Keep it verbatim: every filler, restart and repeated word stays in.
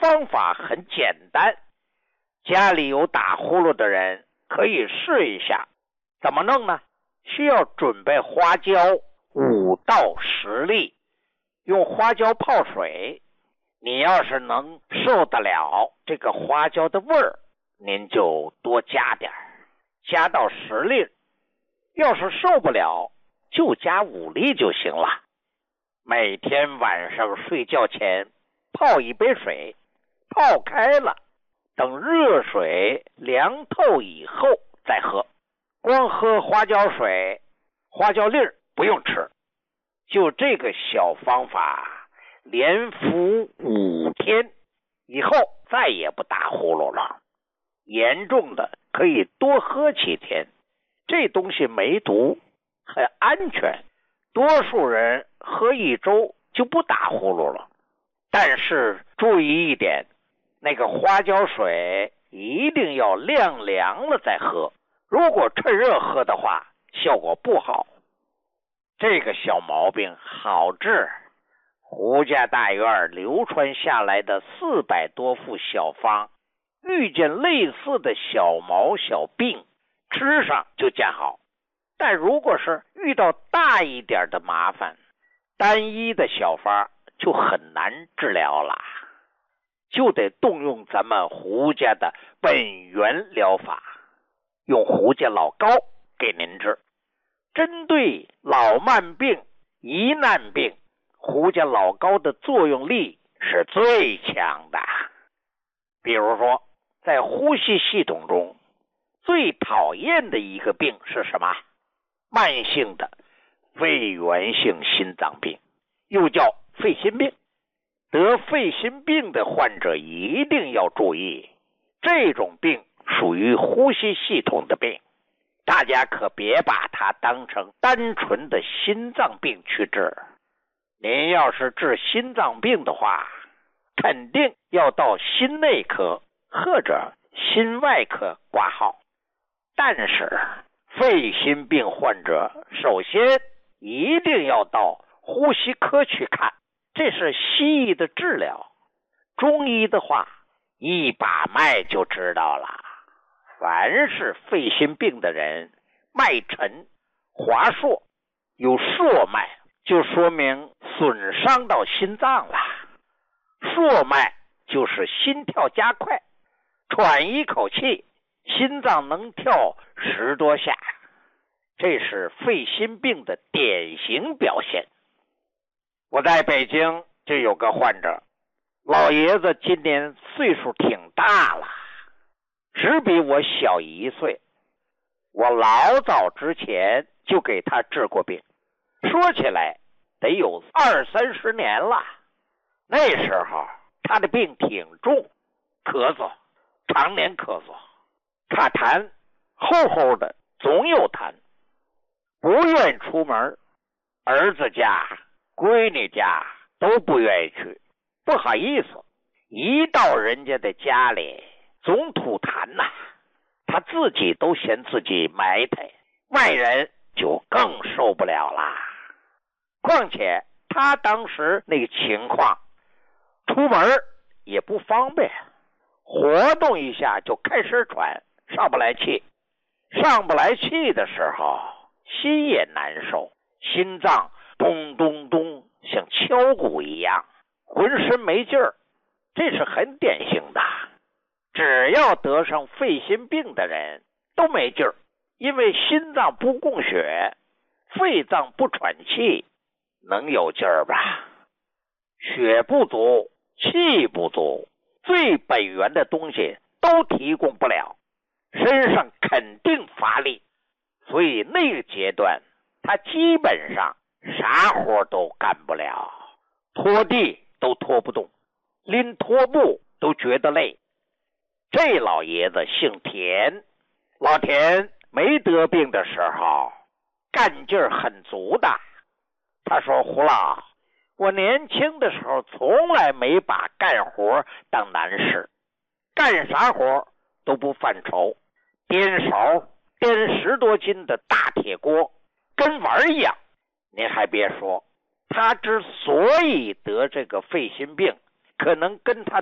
方法很简单，家里有打呼噜的人可以试一下。怎么弄呢？需要准备花椒五到十粒，用花椒泡水。你要是能受得了这个花椒的味儿，您就多加点儿，加到十粒。要是受不了，就加五粒就行了。每天晚上睡觉前泡一杯水，泡开了，等热水凉透以后再喝。光喝花椒水，花椒粒儿不用吃。就这个小方法，连服五天以后再也不打呼噜了。严重的可以多喝几天，这东西没毒，很安全。多数人喝一周就不打呼噜了。但是注意一点，那个花椒水一定要晾凉了再喝，如果趁热喝的话，效果不好。这个小毛病好治，胡家大院流传下来的四百多副小方，遇见类似的小毛小病，吃上就见好。但如果是遇到大一点的麻烦，单一的小方就很难治疗了，就得动用咱们胡家的本源疗法，用胡家老膏给您治。针对老慢病、疑难病，胡家老膏的作用力是最强的。比如说，在呼吸系统中，最讨厌的一个病是什么？慢性的肺源性心脏病，又叫肺心病。得肺心病的患者一定要注意，这种病属于呼吸系统的病，大家可别把它当成单纯的心脏病去治。您要是治心脏病的话，肯定要到心内科或者心外科挂号。但是肺心病患者首先一定要到呼吸科去看，这是西医的治疗。中医的话，一把脉就知道了。凡是肺心病的人，脉沉、滑硕、有硕脉，就说明损伤到心脏了。硕脉就是心跳加快，喘一口气，心脏能跳十多下，这是肺心病的典型表现。我在北京就有个患者，老爷子今年岁数挺大了，只比我小一岁。我老早之前就给他治过病，说起来得有二三十年了。那时候他的病挺重，咳嗽，常年咳嗽，卡痰，厚厚的，总有痰，不愿出门，儿子家、闺女家都不愿意去，不好意思，一到人家的家里总吐痰呐、啊，他自己都嫌自己埋汰，外人就更受不了啦。况且他当时那个情况，出门也不方便，活动一下就开始喘，上不来气。上不来气的时候，心也难受，心脏咚咚咚像敲鼓一样，浑身没劲儿，这是很典型的。只要得上肺心病的人都没劲儿，因为心脏不供血，肺脏不喘气，能有劲儿吧？血不足，气不足，最本源的东西都提供不了，身上肯定乏力。所以那个阶段他基本上啥活都干不了，拖地都拖不动，拎拖布都觉得累。这老爷子姓田，老田没得病的时候干劲儿很足的。他说，胡老，我年轻的时候从来没把干活当难事，干啥活都不犯愁，颠勺颠十多斤的大铁锅跟玩一样。您还别说，他之所以得这个肺心病，可能跟他